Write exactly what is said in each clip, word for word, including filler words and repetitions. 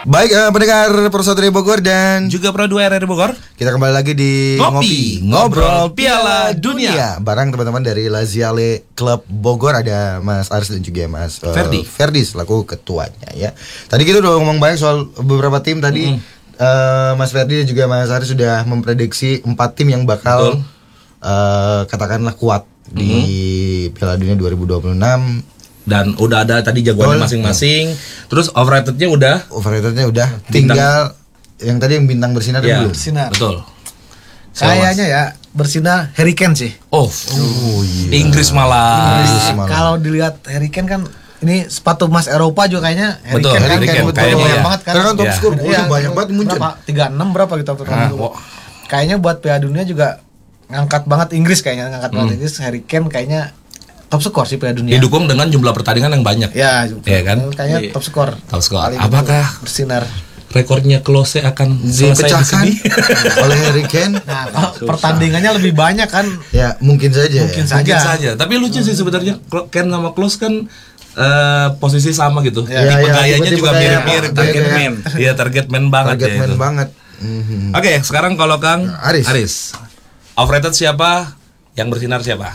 Baik, uh, pendengar Pro satu Bogor dan juga Pro dua R R Bogor. Kita kembali lagi di Ngopi, Ngobrol Piala Dunia. Barang teman-teman dari Laziale Club Bogor. Ada Mas Aris dan juga Mas uh, Ferdi Ferdi selaku ketuanya ya. Tadi kita udah ngomong banyak soal beberapa tim tadi. Mm. uh, Mas Ferdi dan juga Mas Aris sudah memprediksi empat tim yang bakal uh, katakanlah kuat mm. di Piala Dunia dua ribu dua puluh enam. Dan udah ada tadi jagoannya oh, masing-masing. Ya. Terus overratednya udah. Overratednya udah. Bintang. Tinggal yang tadi yang bintang bersinar ya, belum. Bersinar. Betul. Kayaknya ya bersinar Harry Kane sih. Oh, oh iya. Inggris malah. Inggris malah. Kalau dilihat Harry Kane kan ini sepatu emas Eropa juga kayaknya Harry betul, Kane. Harry Kane Kayaknya kayaknya banyak ya. banget kan. Karena kan top ya. skor ya, banyak banget muncul. tiga puluh enam berapa gitu top ah, oh. Kayaknya buat Piala Dunia juga ngangkat banget Inggris kayaknya ngangkat hmm. banget Inggris. Harry Kane kayaknya top skor sih Piala Dunia. Didukung dengan jumlah pertandingan yang banyak. Ya, ya kan? Kayaknya top skor. Top skor. Apakah bersinar rekornya Klose akan dipecahkan oleh Harry Kane? Nah, kalau pertandingannya lebih banyak kan? Ya, mungkin saja. Mungkin ya. saja. Mungkin saja. Tapi lucu sih sebenarnya Kane sama Klose kan uh, posisi sama gitu. Ya, tipe ya, gayanya juga mirip-mirip. Target man. Iya, target man banget target ya man itu. banget. Mm-hmm. Oke, okay, sekarang kalau Kang Aris. Aris. Overrated siapa? Yang bersinar siapa?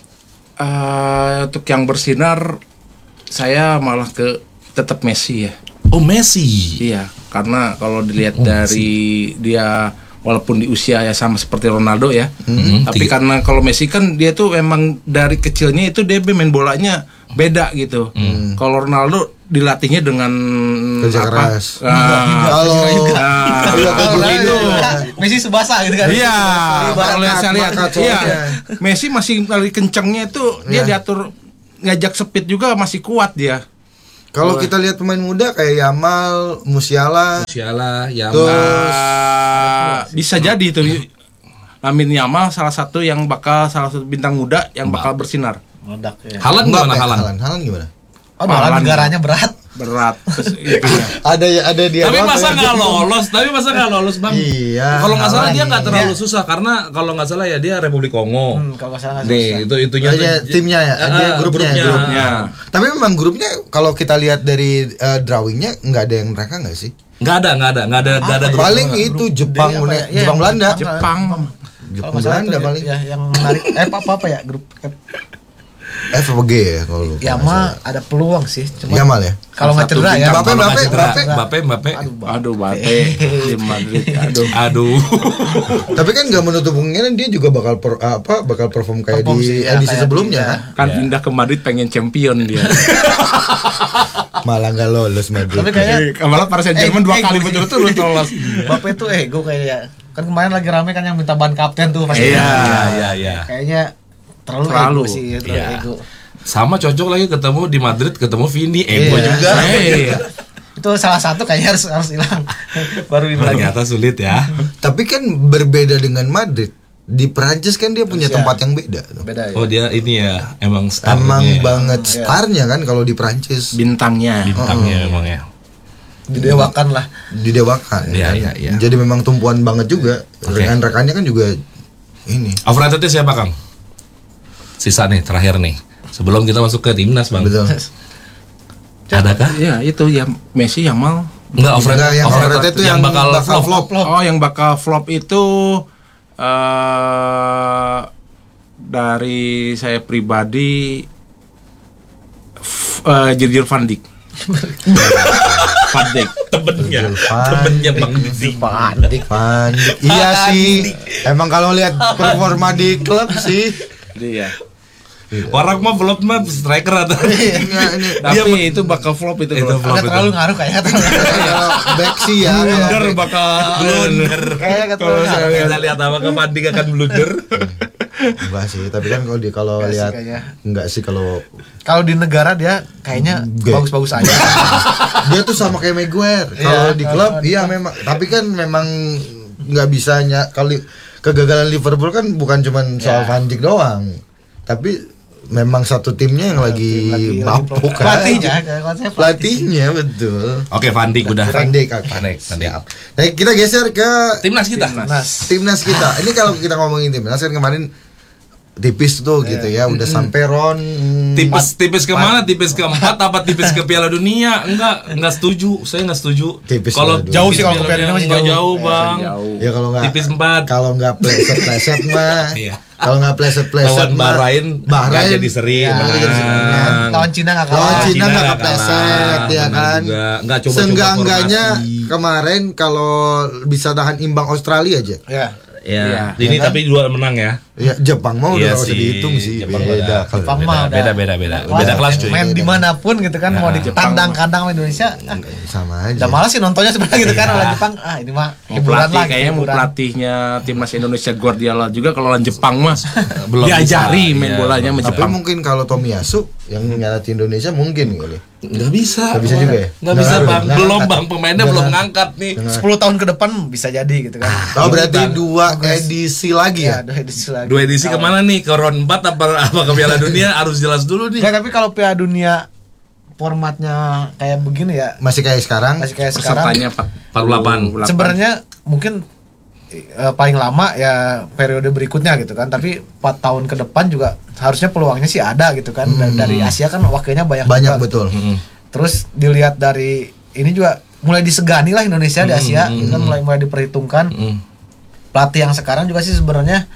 Uh, untuk yang bersinar saya malah ke tetap Messi ya. Oh, Messi. Iya, karena kalau dilihat oh, dari Messi. Dia walaupun di usia ya sama seperti Ronaldo ya, mm-hmm. tapi Tiga. karena kalau Messi kan dia tuh memang dari kecilnya itu dia main bolanya beda gitu. Mm. Kalau Ronaldo dilatihnya dengan kerja apa? keras. Kalau itu Messi subasa gitu kan. Iya, kalau saya lihat iya. Messi masih kali kencangnya itu dia ya. Diatur ngajak speed juga masih kuat dia. Kalau kita lihat pemain muda kayak Yamal, Musiala, Musiala, Yamal, terus, bisa jadi itu Lamine Yamal salah satu yang bakal salah satu bintang muda yang bakal bersinar. Meledak ya. Halan gimana Halan? Halan, Halan gimana? Oh, Halan negaranya berat. Berat. ada ada dia. Tapi masa nggak lolos? Tapi masa nggak lolos bang? Iya. Kalau nggak salah dia nggak terlalu dia. susah karena kalau nggak salah ya dia Republik Kongo. Hmm, kalau nggak salah nggak Nih susah. itu itunya aja timnya ya, uh, dia grupnya, grupnya. grupnya. Tapi memang grupnya kalau kita lihat dari uh, drawingnya nggak ada yang mereka nggak sih? Nggak ada, nggak ada, nggak ada, nggak ada. Paling itu Jepang, D, ya? ya, Jepang Belanda. Jepang, Jepang Belanda paling. Ya, yang menarik. Eh apa apa ya grup F. F apa G ya kalau lu? Yamal ada peluang sih, cuma Yamal ya. Kalau nggak cedera ya. Mbappe, Mbappe, Mbappe, Mbappe, Mbappe. Aduh, Mbappe di Madrid. Aduh, aduh. Tapi kan nggak menutup kemungkinan dia juga bakal per, apa bakal perform kayak perform di sih, ya, edisi sebelumnya. Kan pindah ke Madrid pengen champion dia. Malah nggak lolos Madrid. Tapi kayaknya malah Paris Saint-Germain dua kali berturut-turut lolos. Mbappe tuh ego kayak kan kemarin lagi rame kan yang minta ban kapten tuh pasti. Iya, iya, iya. Kayaknya terlalu, terlalu ego sih, terlalu iya. ego. Sama cocok lagi ketemu di Madrid, ketemu Vini, ego iya. juga. Iya. Itu salah satu kayaknya harus harus hilang. Baru ini lagi. Ternyata sulit ya. Tapi kan berbeda dengan Madrid. Di Perancis kan dia punya Iya. tempat yang beda. Beda ya. Oh dia ini ya, emang starnya. Emang ya. banget Iya. starnya kan kalau di Perancis. Bintangnya. Bintangnya oh. emang ya. Didewakan lah. Didewakan. Iya, kan? iya, iya. Jadi memang tumpuan banget juga. Okay. Rekan-rekannya kan juga ini. Overratednya siapa Kang? Sisa nih terakhir nih. Sebelum kita masuk ke timnas bang. Betul. Adakah? Ya itu ya Messi, Yamal. Enggak overrated. Yang overrated itu yang, yang bakal, bakal flop. flop. Oh, yang bakal flop itu uh, dari saya pribadi f- uh, Virgil van Dijk. Van Dijk Temennya, Van temennya Bang Didi. Van Dijk. Van Dijk. Iya sih. Emang kalau lihat performa di klub sih. Iya. Orang mah flop mah striker atau Enggak, ini Tapi itu bakal flop itu. Itu kalau- flop. Agak terlalu ngaruh kayaknya. kalau back sih ya. kalau Blunder back. bakal blunder. Kayaknya Kalau terlalu saya ngaruh. lihat- Kita lihat apa ke Van Dijk akan blunder. Enggak sih, tapi kan kalau di kalau Enggak sih lihat kayaknya. enggak sih kalau Kalau di negara dia kayaknya Enggak. bagus-bagus aja. dia tuh sama kayak Maguire. Iya, Kalau di klub kalau di iya klub. memang, tapi kan memang nggak bisanya kalau kegagalan Liverpool kan bukan cuma soal Ya. Van Dijk doang. Tapi memang satu timnya yang lagi, Lagi- lagi mabuk pro- kan. pelatihnya, kayak konsep Pelatihnya betul. Oke Van Dijk udah. Van Dijk, oke. Van Dijk, Van Dijk. Siap. Nah, kita geser ke Timnas kita. Timnas. timnas kita. Ini kalau kita ngomongin timnas kan kemarin tipis tuh gitu ya, udah sampai round Tipis tipis ke mana? Tipis ke empat apa tipis ke Piala Dunia? Enggak, enggak setuju. Saya enggak setuju. Tipis Kalau Piala Jauh tipis sih kalau ke Piala Dunia masih enggak jauh. jauh, Bang. ya kalau nggak Tipis empat. kalau nggak pleset-pleset mah Iya. kalau nggak pleset-pleset Lawan mah Bahrain Bahrain nggak jadi seri. ya, nggak jadi seri. Menang. Lawan Cina nggak kalah. Lawan Cina Cina nggak nggak kepleset kalah, ya benar kan. juga. Nggak coba-coba Seenggak-enggaknya formasi. kemarin kalau bisa tahan imbang Australia aja. Ya. Ya, Iya. ini Ya kan? tapi dua menang ya. Ya Jepang mau Iya udah nggak usah sih, dihitung sih. Jepang beda. beda. Kalau- Jepang Beda, mah udah- beda, beda, beda. Wah, Beda kelas, cuy. Main Beda. dimanapun gitu kan, mau Nah, ditandang kandang sama Indonesia. ah, Sama aja. Udah malas sih nontonnya sebenarnya gitu kan, lawan Jepang. Ah ini mah Mau hiburan pelatih lah. kayaknya mau hiburan. pelatihnya timnas Indonesia Guardiola juga kalau lawan Jepang mas Belum diajari bisa, main iya, bolanya sama belum. Tapi Jepang. mungkin kalau Tomiyasu yang ngelatih Indonesia mungkin kali. Nggak bisa. Nggak bisa juga ya? Nggak Nggak bisa, ngaruh, Bang. nggak Belum, ngangkat. Bang. Pemainnya Nggak belum ngangkat. ngangkat nih. sepuluh tahun ke depan bisa jadi gitu kan. Oh berarti Bukan. dua edisi lagi Ya, ya? dua edisi lagi. Dua edisi kemana nih? Ke round empat apa apa ke Piala Dunia? Harus jelas dulu nih. Nggak, tapi kalau Piala Dunia formatnya kayak begini ya, Masih kayak sekarang? masih kayak sekarang. Pesertanya empat puluh delapan. Sebenarnya mungkin eh, paling lama ya periode berikutnya gitu kan, tapi empat tahun ke depan juga harusnya peluangnya sih ada gitu kan. Dan dari Asia kan wakilnya banyak Banyak juga. betul. Mm-mm. Terus dilihat dari ini juga mulai disegani lah Indonesia di Asia, gitu kan, mulai mulai diperhitungkan. Mm. Pelatih yang sekarang juga sih sebenarnya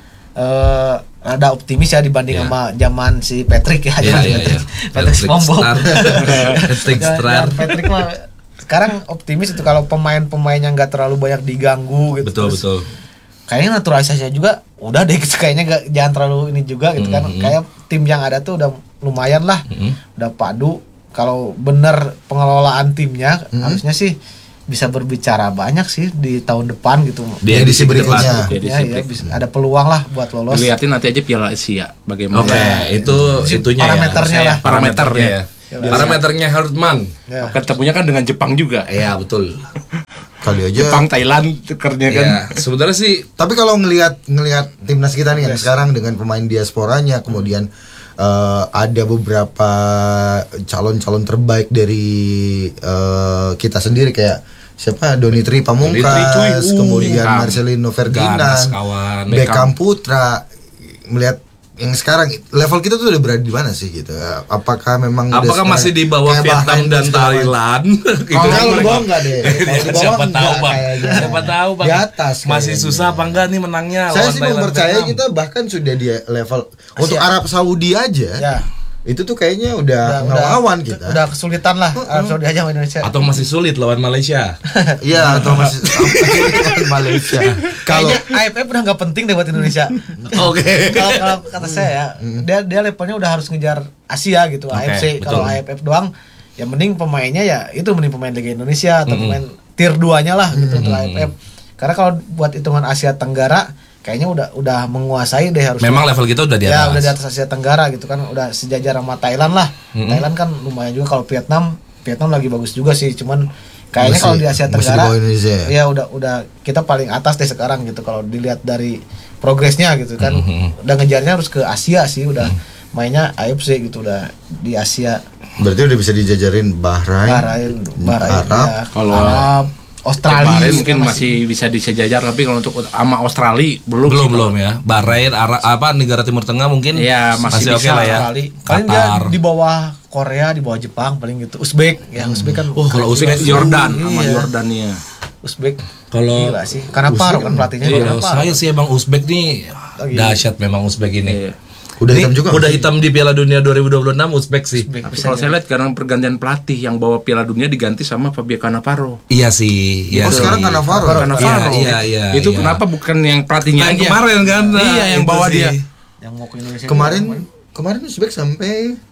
eh ada optimis ya dibanding Iya. sama zaman si Patrick ya. Iya, zaman iya, Patrick, iya. Patrick Patrick SpongeBob. Star. Patrick Jangan- Star. jangan Patrick mah sekarang optimis itu kalau pemain-pemainnya nggak terlalu banyak diganggu gitu. Betul, Terus betul. kayaknya naturalisasinya juga udah deh gitu, kayaknya nggak, jangan terlalu ini juga gitu kan. Mhm. Kayak tim yang ada tuh udah lumayan lah, Mhm. udah padu. Kalau bener pengelolaan timnya Mhm. harusnya sih bisa berbicara banyak sih di tahun depan gitu. Di Di edisi edisi berikutnya. depan. Edisi Ya, ya, berikutnya. bisa, ada peluang lah buat lolos. Dilihatin nanti aja Piala Asia bagaimana. Oke, itu Itu itunya parameternya ya. lah. Parameternya ya. Ya. Parameternya Hartman. Ya. Ketemunya kan dengan Jepang juga. Iya, betul. Kali aja. Jepang Thailand tukernya kan. Ya, sebenarnya sih Tapi kalau ngelihat ngelihat timnas kita nih yang sekarang dengan pemain diasporanya, kemudian eh, ada beberapa calon-calon terbaik dari eh, kita sendiri kayak siapa Doni Tri Doni Tri, cuy. Pamungkas, Uh, kemudian Beckham. Marcelino Ferdinand, Ganas, kawan. Beckham Putra. Melihat yang sekarang level kita tuh udah berada di mana sih gitu? Apakah memang udah apakah sekarang masih di bawah kayak Vietnam Bahrain dan segala macam? Thailand? Gitu. Kalau lu bawah enggak deh. Kalau di bawah Siapa tahu, enggak Bang. kayaknya. Siapa tahu, Bang. Di atas Masih kayaknya. susah apa enggak nih menangnya Saya lawan sih Thailand, mempercaya Vietnam. kita bahkan sudah di level untuk Arab Saudi aja. Ya. Itu tuh kayaknya udah ngelawan kita. Udah kesulitan lah Arab Saudi aja sama Indonesia. Atau masih sulit lawan Malaysia. Iya, atau masih sama Malaysia. Kalau Kayaknya A F F udah nggak penting deh buat Indonesia. Oke. Kalau kalau kata saya ya, dia dia levelnya udah harus ngejar Asia gitu, A F C. betul. Kalau A F F doang, ya mending pemainnya ya itu mending pemain Liga Indonesia atau pemain tier dua-nya lah gitu untuk A F F. Karena kalau buat hitungan Asia Tenggara, kayaknya udah udah menguasai deh harusnya. Memang level kita udah di Ya atas. udah di atas Asia Tenggara gitu kan, udah sejajar sama Thailand lah. Mm-mm. Thailand kan lumayan juga. Kalau Vietnam, Vietnam lagi bagus juga sih, cuman kayaknya Masih- kalau di Asia masih di Tenggara, bawah Indonesia ya? ya udah udah kita paling atas deh sekarang gitu kalau dilihat dari progresnya gitu kan. Mm-hmm. Udah ngejarnya harus ke Asia sih, udah mainnya A F C gitu, udah di Asia. berarti udah bisa dijajarin Bahrain, Bahrain, Bahrain, Arab. ya, Kalau Arab, Australia Kemarin juga mungkin masih bisa disejajar, tapi kalau untuk sama Australia belum. belum sih, belum ya. Bahrain, Arab, apa negara Timur Tengah mungkin Iya, masih oke bisa lah ya. Australia. Paling dia Qatar. di bawah Korea, di bawah Jepang paling gitu. Uzbek, ya Uzbek kan. Oh, kalau Uzbek, Uzbek Jordan sama Iya. Jordania. Uzbek. Kalau- Gila sih. Karena Paro kan pelatihnya. Kalau Karena Paro. saya sih emang Uzbek nih Lagi. dahsyat memang Uzbek ini. Iya. Udah Ini hitam juga. Udah hitam di Piala Dunia dua ribu dua puluh enam Uzbek sih. Uzbek Tapi bisa kalau saya lihat karena pergantian pelatih yang bawa Piala Dunia diganti sama Fabio Cannavaro. Iya sih. Iya Oh, sih. sekarang Cannavaro. Cannavaro. Iya, iya, Itu iya. kenapa bukan yang pelatihnya Yang aja? kemarin kan. Nah, Iya, yang itu bawa sih. dia. yang mau ke Indonesia. Kemarin juga. kemarin Uzbek sampai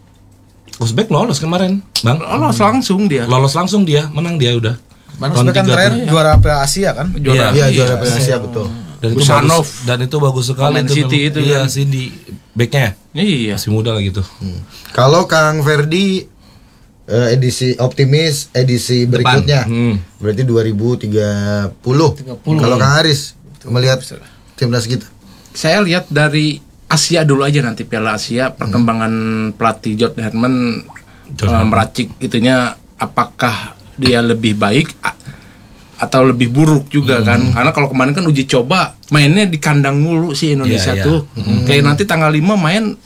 Uzbek lolos kemarin, Bang. Lolos langsung dia. Lolos langsung dia, menang dia udah. Mana Tahun Uzbek kan tiga terakhir tuh. juara Piala Asia kan? Juara. Iya, Iya, juara Piala Asia betul. Dan itu Busanov. bagus, dan itu bagus sekali Pemain itu City memang. itu Iya, kan. sih di backnya Iya. masih muda lah gitu. Hmm. Kalau Kang Ferdi eh, edisi optimis edisi berikutnya Hmm. berarti dua ribu tiga puluh. tiga puluh. Kalau Kang Aris melihat timnas kita. Saya lihat dari Asia dulu aja nanti Piala Asia perkembangan pelatih John Herman John eh, Herman. meracik itunya apakah dia lebih baik A- atau lebih buruk juga kan, karena kalau kemarin kan uji coba mainnya di kandang mulu sih Indonesia Iya, iya. tuh, kayak nanti tanggal lima main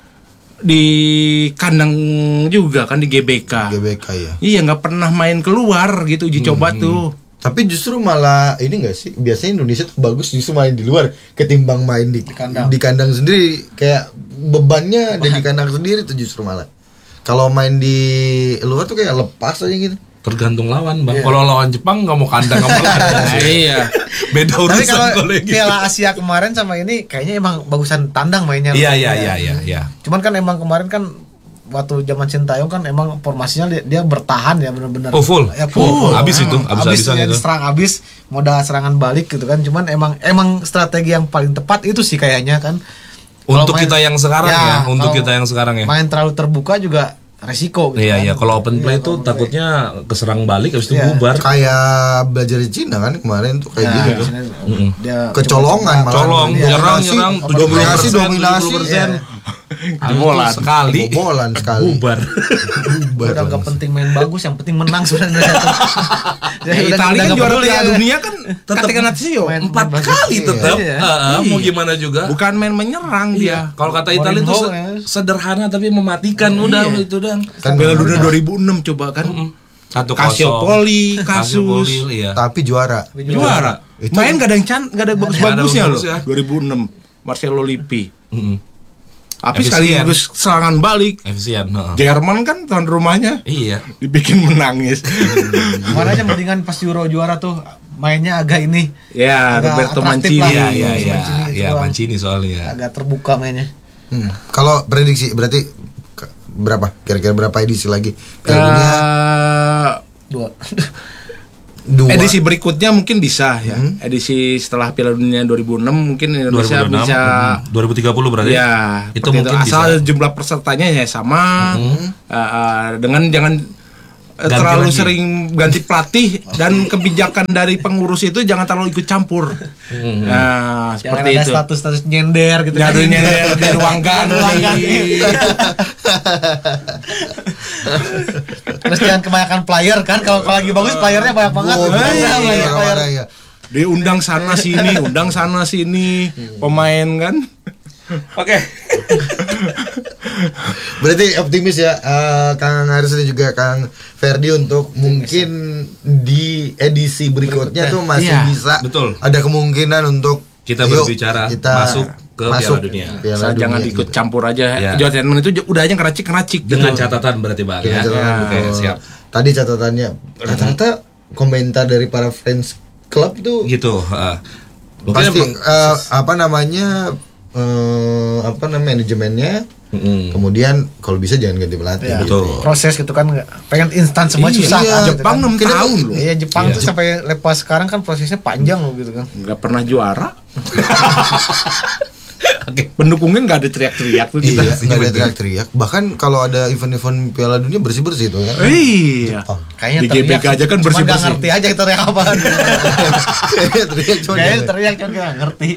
di kandang juga kan di G B K. G B K ya. Iya, nggak pernah main keluar gitu uji coba tuh. Tapi justru malah ini enggak sih? Biasanya Indonesia tuh bagus justru main di luar ketimbang main di, di kandang. Di kandang sendiri, kayak bebannya ada di kandang sendiri tuh justru malah. Kalau main di luar tuh kayak lepas aja gitu. Tergantung lawan, Bang. Kalau lawan Jepang nggak mau kandang nggak mau kandang. Iya. Beda Tapi urusan kalau kalau yang gitu. Piala Asia kemarin sama ini kayaknya emang bagusan tandang mainnya. Iya iya iya iya iya. Cuman kan emang kemarin kan waktu zaman Sintayong kan emang formasinya dia, dia bertahan ya benar-benar. Oh, full. Ya full. Abis itu, Emang abis-abisan ya, itu. diserang abis, modal serangan balik gitu kan. Cuman emang emang strategi yang paling tepat itu sih kayaknya kan. Kalau Untuk main- kita yang sekarang ya, untuk kalau kita yang sekarang ya. Main terlalu terbuka juga resiko gitu Iya kan. iya, kalau open play Iya, itu kalau open takutnya keserang balik habis itu Iya. bubar. Kayak belajar di Cina kan kemarin tuh kayak play. gitu Nah, tuh. sini dia Kecolongan malah. Colong, Dominasi, nyerang, nyerang, dominasi, dominasi, tujuh puluh persen. Kebobolan. sekali Kebobolan sekali. bubar. Bubar udah nggak langsung. penting main bagus, yang penting menang sebenarnya. Ya, Italia kan juara Piala Dunia kan Tetap ketika Lazio main- empat main kali bagus. tetap. Iya. Heeh, mau gimana juga. bukan main menyerang dia. Kalau kata Italia itu Mourinho, se- ya. sederhana tapi mematikan udah Iya. itu dan Kan Piala Dunia dua ribu enam coba kan. satu Calciopoli, kasus iya. tapi juara. juara. Itu- Main gak ada yang can, gak ada bagus-bagusnya loh. bagus-bagusnya. dua ribu enam Marcelo Lippi. Mm-mm. Tapi Efisien. sekaligus serangan balik. Efisien, heeh. Jerman kan tuan rumahnya Iya. dibikin menangis. Mana aja mendingan pas Euro juara tuh mainnya agak ini. Ya, Agak Roberto atraktif Mancini. lah. Iya iya iya. Mancini itu Iya, doang. Mancini soalnya. Agak terbuka mainnya. Hmm. Kalau prediksi berarti ke- berapa? Kira-kira berapa edisi lagi? Piala Dunia Eh, Dua. dua. edisi berikutnya mungkin bisa ya. Edisi setelah Piala Dunia dua ribu enam mungkin Indonesia dua ribu enam, bisa mm, dua ribu tiga puluh berarti. ya. Itu seperti mungkin asal bisa. jumlah pesertanya ya sama. Eh, eh, dengan jangan eh, Ganti terlalu lagi. sering ganti pelatih dan kebijakan dari pengurus itu jangan terlalu ikut campur. Nah, Jangan seperti ada itu. status-status nyender gitu. Nggak ada nyender di ruang ganti. Ruang ganti. Terus jangan kebanyakan player kan, kalau kalau lagi bagus playernya banyak banget. Oh, Iya, iya, banyak iya, player. iya, iya. Diundang sana sini, undang sana sini pemain kan. Oke. Berarti optimis ya eh, Kang Haris dan juga Kang Ferdi untuk mungkin di edisi berikutnya tuh masih Iya, bisa betul. ada kemungkinan untuk Kita yuk, berbicara kita masuk ke Piala Dunia. Piala Asal Dunia jangan gitu. ikut campur aja. Ya. Entertainment itu udah aja ngeracik-ngeracik Dengan gitu. catatan berarti Bang Dengan ya. catatan, Oke, betul. siap. Tadi catatannya rata-rata komentar dari para fans klub itu Gitu, heeh. Mungkin pasti emang- eh, apa namanya eh, apa namanya manajemennya. Mm-mm. Kemudian kalau bisa jangan ganti pelatih. Iya. gitu. Betul. Proses gitu kan nggak- pengen instan semua Iya, susah iya. kan, gitu Jepang kan. enam Kita- tahun loh. Iya, Jepang Iya. tuh sampai lepas sekarang kan prosesnya panjang loh gitu kan. Nggak pernah juara. Oke. Pendukungnya nggak ada teriak-teriak tuh kita. Iya, nggak ada teriak-teriak. Bahkan kalau ada event-event Piala Dunia bersih-bersih tuh kan. Iya. Kayaknya Di G B K teriak, aja kan cuman bersih-bersih. nggak ngerti aja kita teriak apa. Teriak cuma Kayaknya jangan. teriak cuman kita nggak ngerti.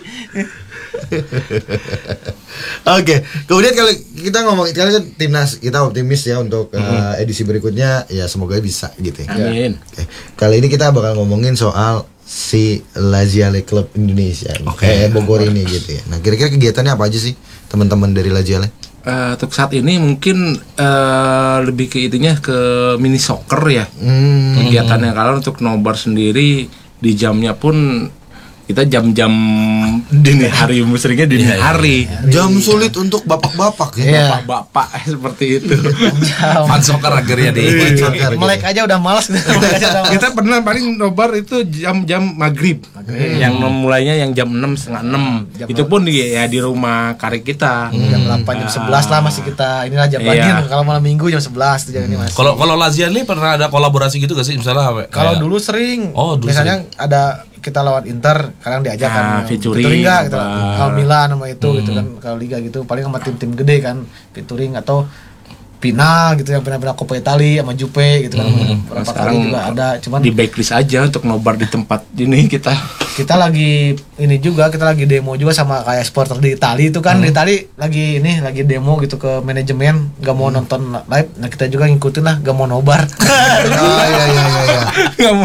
Oke, kemudian kalau kita ngomong kali kan timnas kita optimis ya untuk uh, edisi berikutnya ya semoga bisa gitu ya. Amin. Oke, kali ini kita bakal ngomongin soal si Laziale Club Indonesia, Oke. eh, Bogor ini gitu ya. Nah, kira-kira kegiatannya apa aja sih teman-teman dari Laziale? Eh, untuk saat ini mungkin eh, lebih ke itunya ke mini soccer ya Hmm, kegiatannya. Kalau untuk nobar sendiri di jamnya pun kita jam-jam dini hari, seringnya dini hari. jam sulit untuk bapak-bapak ya. Iya. Bapak-bapak seperti itu. Fan soccer akhirnya di Soccer, gitu. Melek aja udah malas gitu. Melek aja udah malas. Kita pernah paling nobar itu jam-jam maghrib, yang mulainya yang jam enam setengah enam. Itu pun di ya di rumah karek kita. Jam delapan, jam sebelas lah masih kita. Inilah jam Iya. lagi kalau malam minggu jam sebelas tuh jam ini masih. Kalau kalau Laziale ini pernah ada kolaborasi gitu gak sih misalnya apa? Kalau kayak- dulu sering, Oh, dulu misalnya ada kita lawan Inter, kadang diajak Nah, kan, featuring, nggak, gitu, apa. kalau Milan sama itu gitu kan, kalau liga gitu, paling sama tim-tim gede kan, featuring atau final gitu yang final-final Coppa Italia sama Juve gitu kan, beberapa Sekarang kali juga ada, cuman di backlist aja untuk nobar di tempat ini kita. kita lagi ini juga, kita lagi demo juga sama kayak supporter di Italia itu kan, di Italia lagi ini lagi demo gitu ke manajemen, nggak mau nonton live, nah kita juga ngikutin lah, nggak mau nobar. Oh, iya iya iya iya. Nggak mau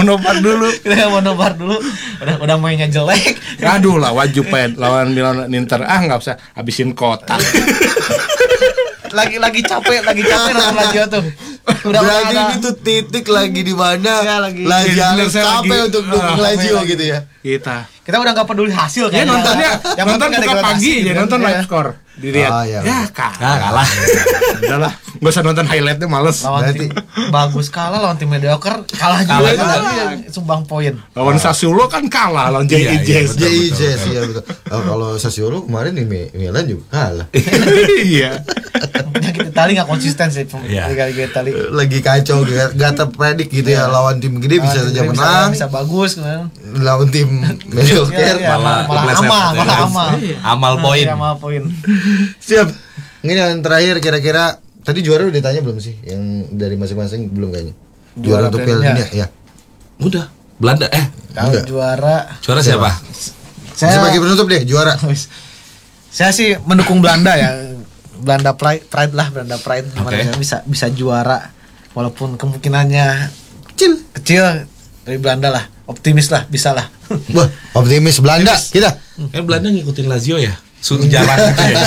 nobar dulu. Kita nggak mau nobar dulu. Udah udah mainnya jelek. Aduh lawan Juve, lawan Milan Inter ah nggak usah habisin kotak. lagi lagi capek, lagi capek nonton Lazio tuh. Udah Berarti udah ada. ini tuh titik lagi di mana Ya, lagi. Lazio Iya, bener, saya capek lagi- untuk dukung ah, Lazio lagi. gitu ya. Kita. Kita udah nggak peduli hasil Ya kayaknya. nontonnya Yang nonton penting ada buka degradasi pagi gitu ya kan. nonton Iya. live score dilihat. Ah, iya. Ya kalah. Ah, kalah. Udahlah, nggak usah nonton highlightnya males. Lawan Berarti- tim bagus kalah, lawan tim mediocre kalah juga. Kalah Itu juga. tadi yang sumbang poin. Lawan Sassuolo kan kalah lawan J Iya, I iya, Jazz. J I Jazz ya betul. Oh, kalau Sassuolo kemarin di Mi- Milan juga kalah. Iya. Penyakit Itali nggak konsisten sih. Iya. Liga-liga Itali. Lagi kacau gak, gak terpredik gitu ya, lawan tim gede bisa Lawan saja tim menang, bisa bagus kan. lawan tim mediocre. Iya, iya. Malah malah kepleset, amal, ya malah kan? amal. Amal poin. Iya, amal poin. Siap. Ini yang terakhir kira-kira tadi juara udah ditanya belum sih? Yang dari masing-masing belum kayaknya. Juara, Juara untuk Piala Piala Dunia. Dunia ya. Udah. Belanda eh Kalau Enggak. juara juara siapa? Saya sebagai penutup deh juara. Saya sih mendukung Belanda ya. Belanda Pride, Pride lah, Belanda Pride gimana Oke. ya, bisa bisa juara walaupun kemungkinannya Kecil. kecil dari Belanda lah. Optimis lah, bisa lah. Wah, optimis Belanda kita. Kan Belanda ngikutin Lazio ya. Sun jalan gitu ya.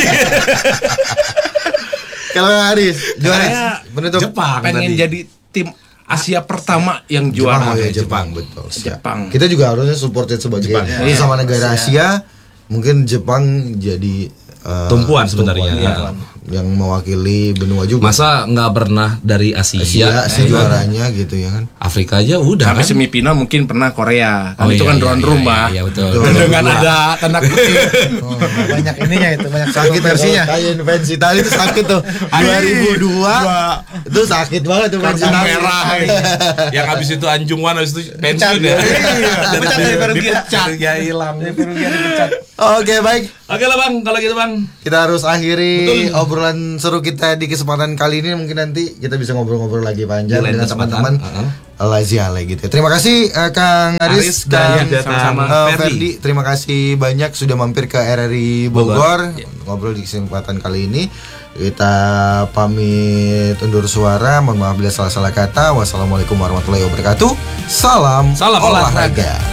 Kalau Aris juara Saya penutup Jepang Pengen tadi. jadi tim Asia pertama yang Jepang, juara. oh ya, Jepang. Jepang, betul. Siap. Jepang. Kita juga harusnya supported sebagai Jepang, iya. sesama negara Asia. Mungkin Jepang jadi eh, Tumpuan sebenarnya, tumpuan, ya. yang mewakili benua juga. Masa nggak pernah dari Asia? Asia sih eh, juaranya gitu ya kan. Afrika aja udah Sampai kan? semifinal mungkin pernah Korea. Kan Oh, itu iya, kan iya, drone iya, rumah. Iya, iya, betul. Betul. Dengan ada tanda kutip. Banyak ininya itu, banyak Sakit versinya. Kayak fans Italia itu sakit tuh. dua ribu dua itu sakit banget tuh fans Kartu Italia. merah. Yang habis itu Anjung Wan habis itu pensiun ya. Dipecat dari Perugia. Perugia hilang. Dari Perugia dipecat. Oke, baik. Oke lah Bang, kalau gitu Bang. Kita harus akhiri obrolan seru kita di kesempatan kali ini. Mungkin nanti kita bisa ngobrol-ngobrol lagi panjang Di lain dengan kesempatan. teman-teman Uh-huh. Lazia gitu. Terima kasih eh, Kang Aris, Aris dan dan sama-sama eh, Ferdi. Ferdi. Terima kasih banyak sudah mampir ke R R I Bogor, Bogor. Ya. ngobrol di kesempatan kali ini. Kita pamit undur suara. Mohon maaf bila salah-salah kata. Wassalamualaikum warahmatullahi wabarakatuh. Salam, Salam olahraga.